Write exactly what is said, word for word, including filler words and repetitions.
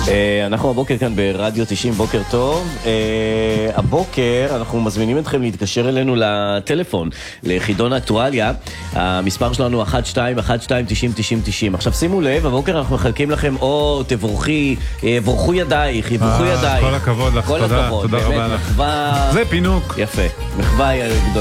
אנחנו הבוקר כאן ברדיו תשעים, בוקר טוב. הבוקר אנחנו מזמינים אתכם להתקשר אלינו לטלפון, לחידון אקטואליה. המספר שלנו אחת שתיים אחת שתיים תשעים תשעים תשעים. עכשיו שימו לב, הבוקר אנחנו מחלקים לכם או תבורכי, בורכו ידייך, יבורכו ידייך. כל הכבוד לך, תודה, תודה רבה לך. מחווה... זה פינוק. יפה, מחווה גדולה.